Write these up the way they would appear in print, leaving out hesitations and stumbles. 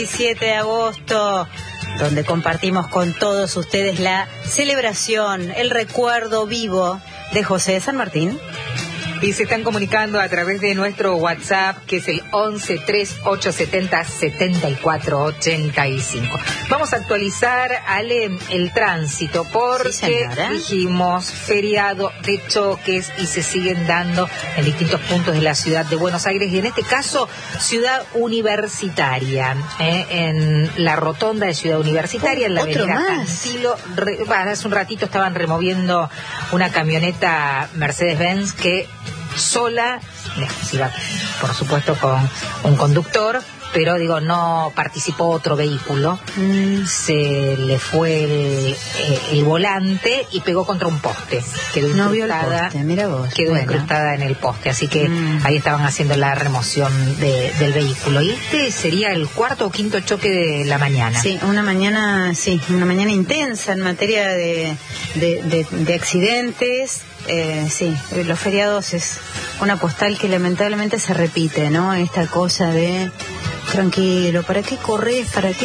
17 de agosto, donde compartimos con todos ustedes la celebración, el recuerdo vivo de José de San Martín. Y se están comunicando a través de nuestro WhatsApp, que es el 11-3870-7485. Vamos a actualizar, Ale, el tránsito, porque dijimos feriado de choques y se siguen dando en distintos puntos de la ciudad de Buenos Aires, y en este caso, Ciudad Universitaria, en la rotonda de Ciudad Universitaria, en la avenida Cancilo. Hace un ratito estaban removiendo una camioneta Mercedes-Benz que sola, iba, por supuesto, con un conductor, pero no participó otro vehículo. Se le fue el volante y pegó contra un poste. Quedó incrustada en el poste, así que ahí estaban haciendo la remoción del vehículo. Y este sería el cuarto o quinto choque de la mañana. Sí, una mañana intensa en materia de accidentes. Sí, los feriados es una postal que lamentablemente se repite, ¿no? Esta cosa de tranquilo, ¿para qué corres?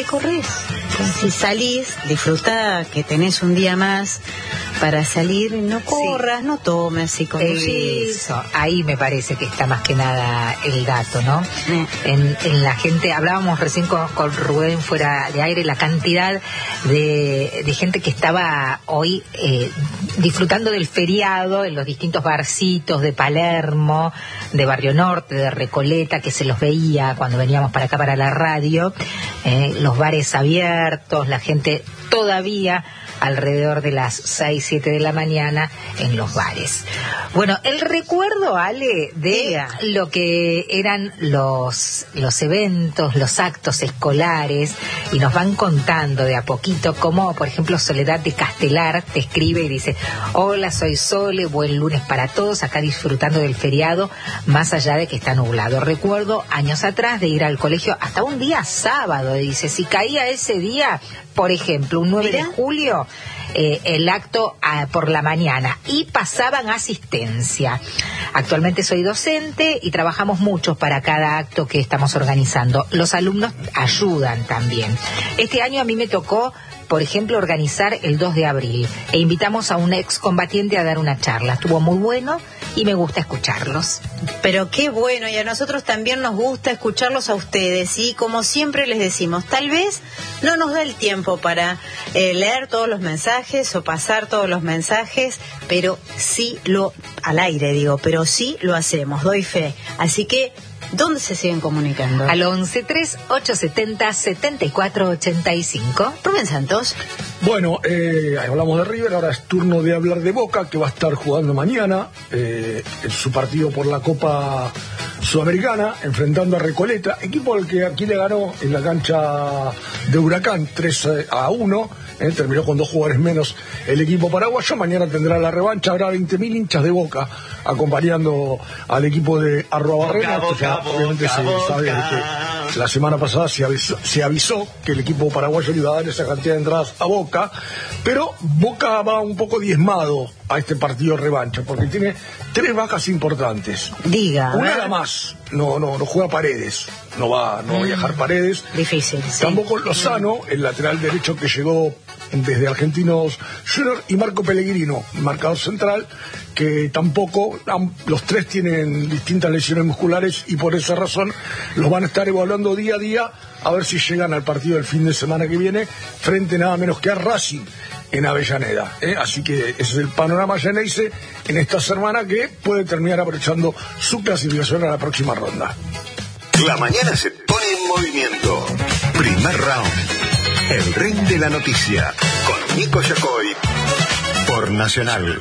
Si salís, disfrutá que tenés un día más para salir, no corras, no tomes y conducís. Eso, ahí me parece que está más que nada el dato, ¿no? En la gente, hablábamos recién con Rubén fuera de aire, la cantidad de gente que estaba hoy disfrutando del feriado en los distintos barcitos de Palermo, de Barrio Norte, de Recoleta, que se los veía cuando veníamos para acá, para la radio, los bares abiertos, la gente todavía alrededor de las 6, 7 de la mañana en los bares. Bueno, el recuerdo, Ale, de lo que eran los eventos, los actos escolares, y nos van contando de a poquito cómo, por ejemplo, Soledad de Castelar te escribe y dice: hola, soy Sole, buen lunes para todos, acá disfrutando del feriado, más allá de que está nublado. Recuerdo años atrás de ir al colegio hasta un día sábado, dice, si caía ese día, por ejemplo, un 9 de julio, el acto por la mañana, y pasaban asistencia. Actualmente soy docente y trabajamos mucho para cada acto que estamos organizando. Los alumnos ayudan también. Este año a mí me tocó, por ejemplo, organizar el 2 de abril e invitamos a un excombatiente a dar una charla. Estuvo muy bueno y me gusta escucharlos. Pero qué bueno, y a nosotros también nos gusta escucharlos a ustedes, y como siempre les decimos, tal vez no nos da el tiempo para leer todos los mensajes o pasar todos los mensajes, pero sí pero sí lo hacemos, doy fe. Así que, ¿dónde se siguen comunicando? Al 11-3870-7485. Rubén Santos. Bueno, hablamos de River, ahora es turno de hablar de Boca, que va a estar jugando mañana en su partido por la Copa Sudamericana, enfrentando a Recoleta, equipo al que aquí le ganó en la cancha de Huracán 3-1. Terminó con 2 jugadores menos el equipo paraguayo. Mañana tendrá la revancha, habrá 20.000 hinchas de Boca acompañando al equipo de Arruabarrena. Obviamente se sabe que la semana pasada se avisó que el equipo paraguayo le iba a dar esa cantidad de entradas a Boca, pero Boca va un poco diezmado a este partido revancha, porque tiene 3 bajas importantes. Una nada más, no juega Paredes, no va a viajar Paredes. Difícil, sí. Tampoco Lozano, el lateral derecho que llegó desde Argentinos Juniors, y Marco Pellegrino, marcador central, que tampoco, los 3 tienen distintas lesiones musculares, y por esa razón los van a estar evaluando día a día a ver si llegan al partido del fin de semana que viene, frente nada menos que a Racing en Avellaneda. Así que ese es el panorama llaneise en esta semana, que puede terminar aprovechando su clasificación a la próxima ronda. La mañana se pone en movimiento. Primer round. El ring de la noticia, con Nico Yacoy, por Nacional.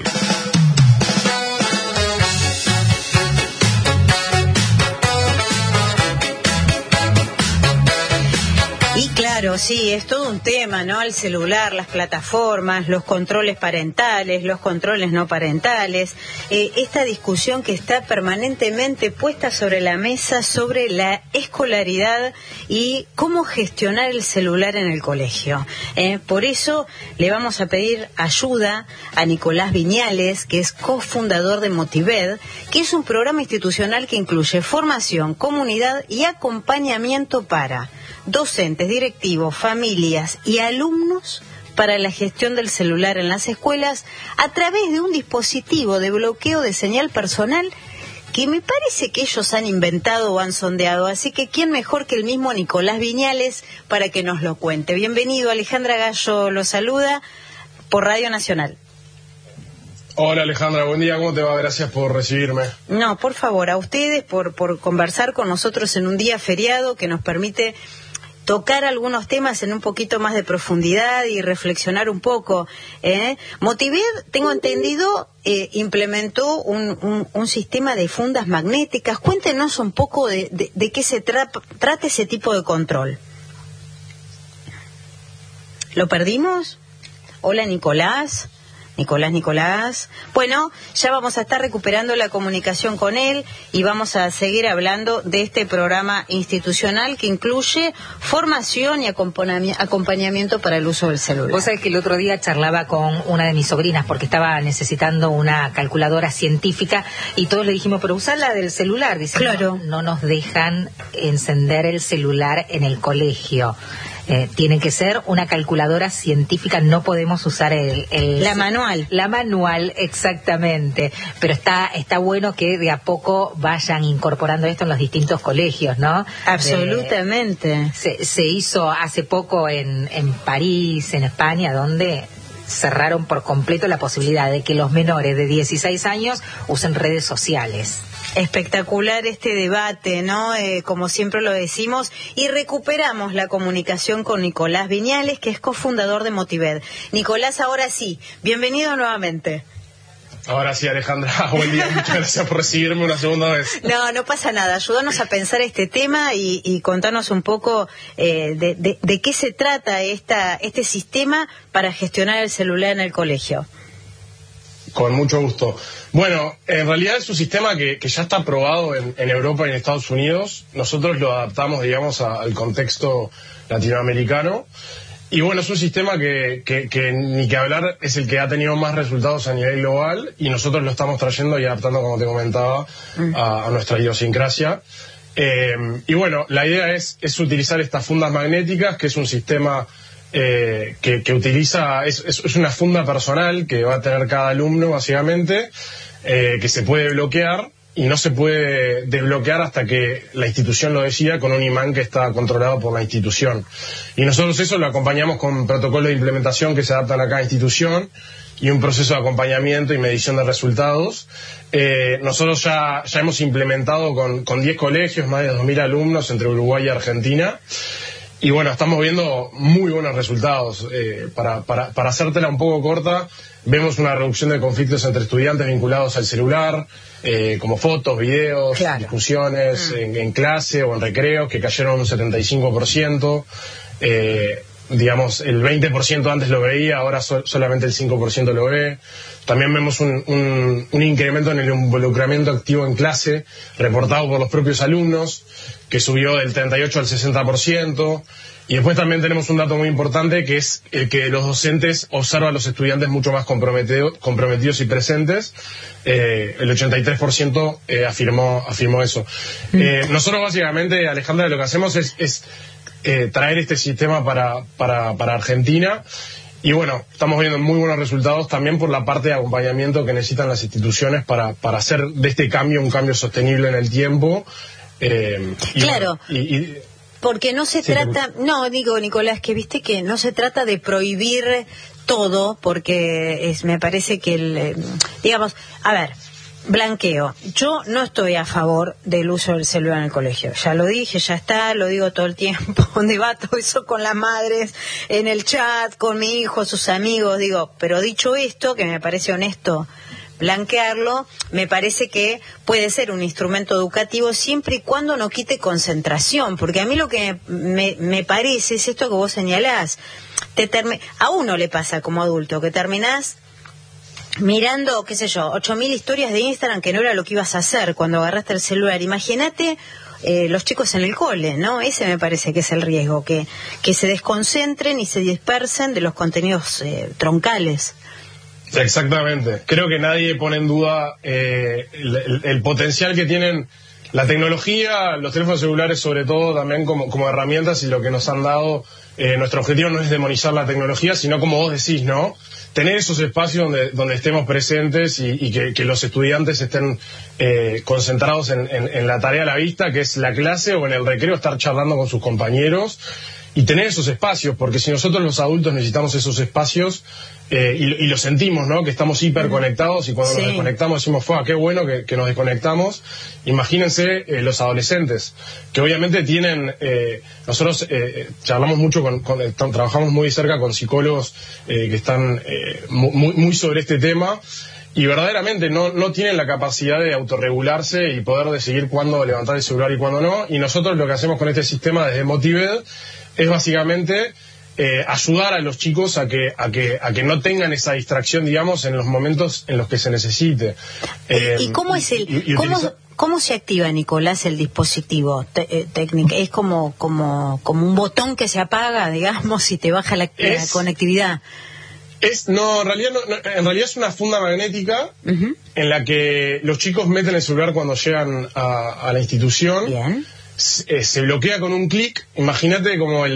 Y claro, sí, es todo un tema, ¿no? El celular, las plataformas, los controles parentales, los controles no parentales, esta discusión que está permanentemente puesta sobre la mesa sobre la escolaridad y cómo gestionar el celular en el colegio. Por eso le vamos a pedir ayuda a Nicolás Viñales, que es cofundador de Motived, que es un programa institucional que incluye formación, comunidad y acompañamiento para docentes, directivos, familias y alumnos para la gestión del celular en las escuelas a través de un dispositivo de bloqueo de señal personal que me parece que ellos han inventado o han sondeado. Así que quién mejor que el mismo Nicolás Viñales para que nos lo cuente. Bienvenido, Alejandra Gallo lo saluda por Radio Nacional. Hola Alejandra, buen día, ¿cómo te va? Gracias por recibirme. No, por favor, a ustedes por conversar con nosotros en un día feriado que nos permite tocar algunos temas en un poquito más de profundidad y reflexionar un poco. Motived, tengo entendido, implementó un sistema de fundas magnéticas. Cuéntenos un poco de qué se trata ese tipo de control. ¿Lo perdimos? Hola, Nicolás. Nicolás. Bueno, ya vamos a estar recuperando la comunicación con él y vamos a seguir hablando de este programa institucional que incluye formación y acompañamiento para el uso del celular. Vos sabés que el otro día charlaba con una de mis sobrinas porque estaba necesitando una calculadora científica y todos le dijimos, pero usá la del celular. Dice, claro. No nos dejan encender el celular en el colegio. Tiene que ser una calculadora científica, no podemos usar la manual. La manual, exactamente. Pero está bueno que de a poco vayan incorporando esto en los distintos colegios, ¿no? Absolutamente. Se hizo hace poco en París, en España, donde cerraron por completo la posibilidad de que los menores de 16 años usen redes sociales. Espectacular este debate, ¿no? Como siempre lo decimos, y recuperamos la comunicación con Nicolás Viñales, que es cofundador de Motived. Nicolás, ahora sí, bienvenido nuevamente. Ahora sí, Alejandra, buen día, muchas gracias por recibirme una segunda vez. No pasa nada, ayúdanos a pensar este tema y contanos un poco de qué se trata este sistema para gestionar el celular en el colegio. Con mucho gusto. Bueno, en realidad es un sistema que ya está aprobado en Europa y en Estados Unidos. Nosotros lo adaptamos, digamos, al contexto latinoamericano. Y bueno, es un sistema que ni que hablar, es el que ha tenido más resultados a nivel global y nosotros lo estamos trayendo y adaptando, como te comentaba, a nuestra idiosincrasia. Y bueno, la idea es utilizar estas fundas magnéticas, que es un sistema que utiliza, es una funda personal que va a tener cada alumno básicamente, que se puede bloquear y no se puede desbloquear hasta que la institución lo decida con un imán que está controlado por la institución. Y nosotros eso lo acompañamos con protocolos de implementación que se adaptan a cada institución y un proceso de acompañamiento y medición de resultados. Nosotros ya hemos implementado con 10 colegios, más de 2.000 alumnos entre Uruguay y Argentina. Y bueno, estamos viendo muy buenos resultados. Para hacértela un poco corta, vemos una reducción de conflictos entre estudiantes vinculados al celular, como fotos, videos, claro, discusiones en clase o en recreos, que cayeron un 75%. Digamos, el 20% antes lo veía, ahora solamente el 5% lo ve. También vemos un incremento en el involucramiento activo en clase, reportado por los propios alumnos, que subió del 38 al 60%. Y después también tenemos un dato muy importante, que es el que los docentes observan a los estudiantes mucho más comprometidos y presentes. El 83% afirmó eso. Nosotros básicamente, Alejandra, lo que hacemos es traer este sistema para Argentina. Y bueno, estamos viendo muy buenos resultados también por la parte de acompañamiento que necesitan las instituciones para hacer de este cambio un cambio sostenible en el tiempo. Claro. Porque no se trata, no digo, Nicolás, que viste que no se trata de prohibir todo, porque me parece que digamos, a ver, blanqueo. Yo no estoy a favor del uso del celular en el colegio. Ya lo dije, ya está, lo digo todo el tiempo. Debato eso con las madres, en el chat, con mi hijo, sus amigos. Digo, pero dicho esto, que me parece honesto blanquearlo, me parece que puede ser un instrumento educativo siempre y cuando no quite concentración, porque a mí lo que me parece es esto que vos señalás. A uno le pasa como adulto, que terminás mirando, qué sé yo, 8.000 historias de Instagram que no era lo que ibas a hacer cuando agarraste el celular. Imagínate los chicos en el cole, ¿no? Ese me parece que es el riesgo, que se desconcentren y se dispersen de los contenidos troncales. Exactamente. Creo que nadie pone en duda el potencial que tienen la tecnología, los teléfonos celulares sobre todo también como herramientas, y lo que nos han dado, nuestro objetivo no es demonizar la tecnología, sino como vos decís, ¿no? Tener esos espacios donde estemos presentes y que los estudiantes estén concentrados en la tarea a la vista, que es la clase, o en el recreo estar charlando con sus compañeros, y tener esos espacios, porque si nosotros los adultos necesitamos esos espacios, y lo sentimos, ¿no? Que estamos hiperconectados, y cuando nos desconectamos decimos, qué bueno que nos desconectamos. Imagínense los adolescentes, que obviamente tienen, nosotros charlamos mucho trabajamos muy cerca con psicólogos que están muy sobre este tema, y verdaderamente no tienen la capacidad de autorregularse y poder decidir cuándo levantar el celular y cuándo no. Y nosotros lo que hacemos con este sistema desde Motived es básicamente ayudar a los chicos a que no tengan esa distracción, digamos, en los momentos en los que se necesite. ¿Y cómo es cómo se activa, Nicolás, el dispositivo técnico? ¿Es como un botón que se apaga, digamos, y te baja la conectividad? No, en realidad es una funda magnética en la que los chicos meten el celular cuando llegan a la institución. Bien. Se bloquea con un clic. Imagínate como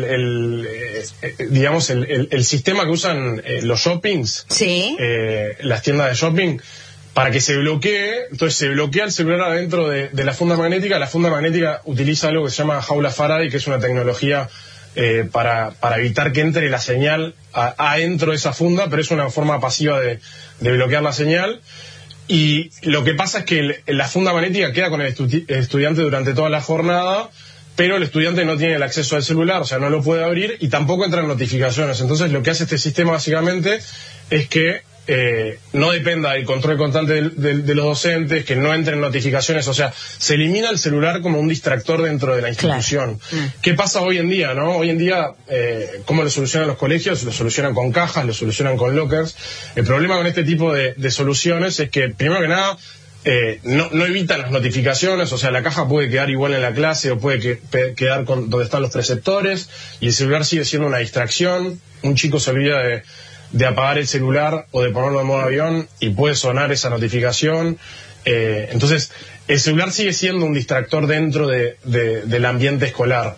digamos el sistema que usan los shoppings, sí, las tiendas de shopping, para que se bloquee. Entonces se bloquea el celular adentro de la funda magnética. La funda magnética utiliza algo que se llama jaula Faraday, que es una tecnología para evitar que entre la señal adentro de esa funda, pero es una forma pasiva de bloquear la señal. Y lo que pasa es que la funda magnética queda con el estudiante durante toda la jornada, pero el estudiante no tiene el acceso al celular, o sea, no lo puede abrir, y tampoco entran notificaciones. Entonces lo que hace este sistema básicamente es que no dependa del control constante de los docentes, que no entren notificaciones, o sea, se elimina el celular como un distractor dentro de la institución. Claro. ¿Qué pasa hoy en día, no? Hoy en día, ¿cómo lo solucionan los colegios? Lo solucionan con cajas, lo solucionan con lockers. El problema con este tipo de soluciones es que, primero que nada, no evitan las notificaciones, o sea, la caja puede quedar igual en la clase, o puede quedar donde están los preceptores, y el celular sigue siendo una distracción. Un chico se olvida de apagar el celular o de ponerlo en modo avión y puede sonar esa notificación. Entonces, el celular sigue siendo un distractor dentro del ambiente escolar.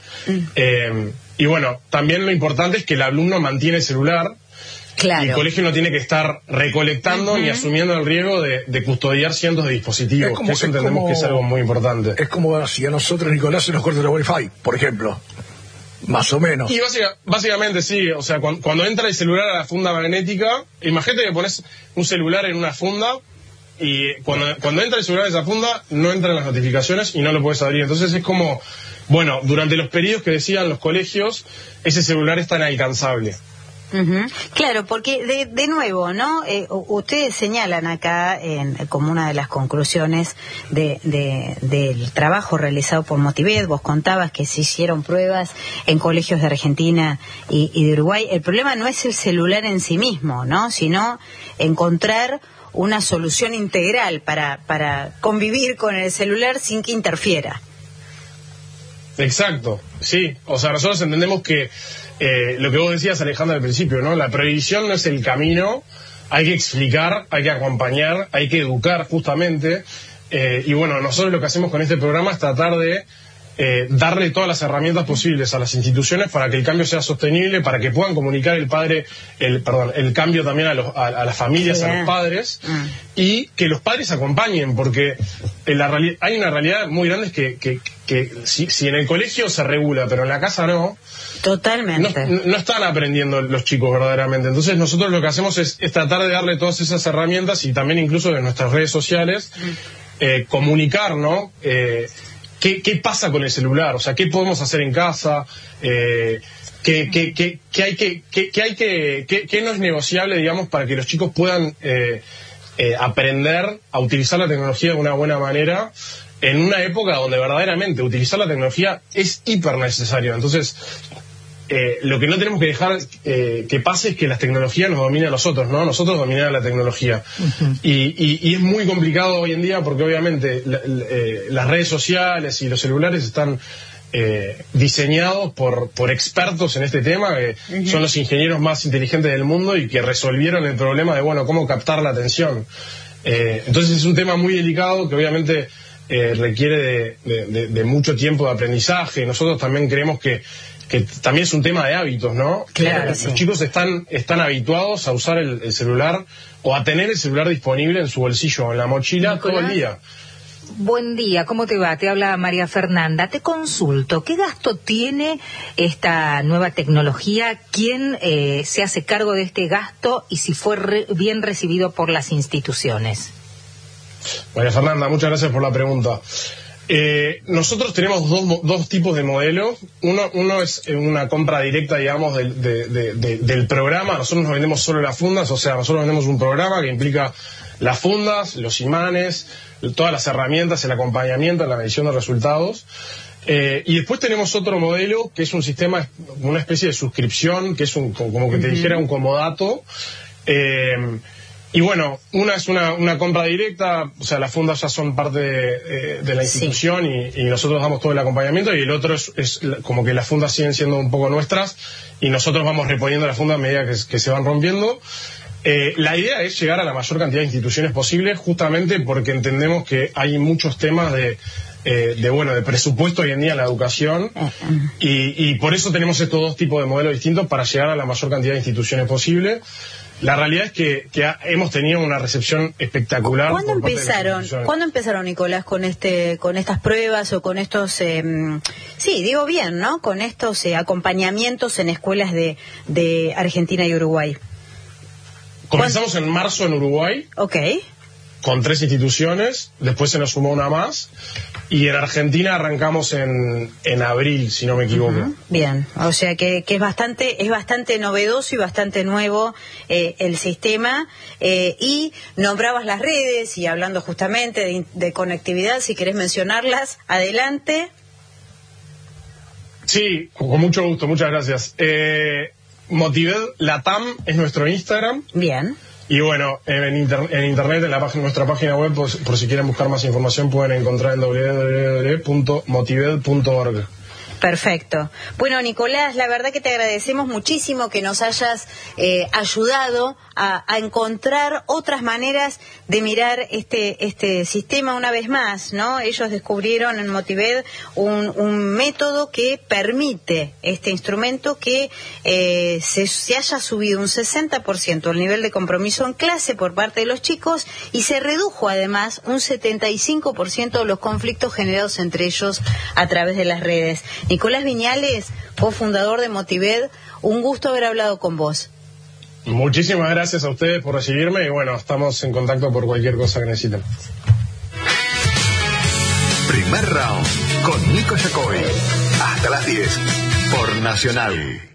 Y bueno, también lo importante es que el alumno mantiene el celular. Claro. Y el colegio no tiene que estar recolectando ni asumiendo el riesgo de custodiar cientos de dispositivos. Eso entendemos que es algo muy importante. Es como si a nosotros, Nicolás, se nos corta el Wi-Fi, por ejemplo. Más o menos. Y básicamente sí, o sea, cuando entra el celular a la funda magnética, imagínate que pones un celular en una funda, y cuando entra el celular a esa funda no entran las notificaciones y no lo puedes abrir. Entonces es como, bueno, durante los periodos que decían los colegios, ese celular es tan inalcanzable. Claro, porque de nuevo, ¿no? Ustedes señalan acá como una de las conclusiones del trabajo realizado por Motived. Vos contabas que se hicieron pruebas en colegios de Argentina y de Uruguay. El problema no es el celular en sí mismo, ¿no? Sino encontrar una solución integral para convivir con el celular sin que interfiera. Exacto, sí. O sea, nosotros entendemos que lo que vos decías, Alejandra, al principio, ¿no? La prohibición no es el camino. Hay que explicar, hay que acompañar, hay que educar justamente. Y bueno, nosotros lo que hacemos con este programa es tratar de darle todas las herramientas posibles a las instituciones para que el cambio sea sostenible, para que puedan comunicar el cambio también a las familias, a los padres, y que los padres acompañen, porque hay una realidad muy grande, es que si en el colegio se regula, pero en la casa no. Totalmente. No están aprendiendo los chicos verdaderamente. Entonces nosotros lo que hacemos es tratar de darle todas esas herramientas, y también incluso en nuestras redes sociales comunicar, ¿no? ¿Qué pasa con el celular? O sea, ¿qué podemos hacer en casa? ¿Qué no es negociable, digamos, para que los chicos puedan aprender a utilizar la tecnología de una buena manera en una época donde verdaderamente utilizar la tecnología es hiper necesario? Entonces, lo que no tenemos que dejar que pase es que las tecnologías nos dominen a nosotros, ¿no? Nosotros dominar la tecnología. Y es muy complicado hoy en día porque obviamente las redes sociales y los celulares están diseñados por expertos en este tema, que son los ingenieros más inteligentes del mundo y que resolvieron el problema de, bueno, cómo captar la atención. Entonces es un tema muy delicado que obviamente requiere de mucho tiempo de aprendizaje. Nosotros también creemos que también es un tema de hábitos, ¿no? Claro, los chicos están habituados a usar el celular o a tener el celular disponible en su bolsillo o en la mochila, Nicolás, todo el día. Buen día, ¿cómo te va? Te habla María Fernanda. Te consulto, ¿qué gasto tiene esta nueva tecnología? ¿Quién se hace cargo de este gasto y si fue bien recibido por las instituciones? María Fernanda, muchas gracias por la pregunta. Nosotros tenemos dos tipos de modelos. Uno es una compra directa, digamos, del programa. Nosotros nos vendemos solo las fundas, o sea, nosotros vendemos un programa que implica las fundas, los imanes, todas las herramientas, el acompañamiento, la medición de resultados. Y después tenemos otro modelo que es un sistema, una especie de suscripción, que es como que te dijera un comodato. Y bueno, una es una compra directa, o sea, las fundas ya son parte de la institución y nosotros damos todo el acompañamiento, y el otro es como que las fundas siguen siendo un poco nuestras y nosotros vamos reponiendo las fundas a medida que se van rompiendo. La idea es llegar a la mayor cantidad de instituciones posible, justamente porque entendemos que hay muchos temas de presupuesto hoy en día en la educación, y por eso tenemos estos dos tipos de modelos distintos para llegar a la mayor cantidad de instituciones posible. La realidad es que hemos tenido una recepción espectacular. ¿Cuándo empezaron, Nicolás, con estas pruebas o con estos, digo bien, ¿no? Con estos acompañamientos en escuelas de Argentina y Uruguay? Comenzamos en marzo en Uruguay. Okay. Con 3 instituciones, después se nos sumó una más, y en Argentina arrancamos en abril, si no me equivoco. Bien, o sea que es bastante novedoso y bastante nuevo el sistema, y nombrabas las redes, y hablando justamente de conectividad, si querés mencionarlas, adelante. Sí, con mucho gusto, muchas gracias. Motived Latam es nuestro Instagram. Bien. Y bueno, en internet, en nuestra página web, por si quieren buscar más información, pueden encontrar en www.motived.org. Perfecto. Bueno, Nicolás, la verdad que te agradecemos muchísimo que nos hayas ayudado a encontrar otras maneras de mirar este sistema una vez más, ¿no? Ellos descubrieron en Motived un método que permite este instrumento que se haya subido un 60% el nivel de compromiso en clase por parte de los chicos, y se redujo además un 75% de los conflictos generados entre ellos a través de las redes. Nicolás Viñales, cofundador de Motived, un gusto haber hablado con vos. Muchísimas gracias a ustedes por recibirme, y bueno, estamos en contacto por cualquier cosa que necesiten. Primer round con Nico Yacoy. Hasta las 10 por Nacional.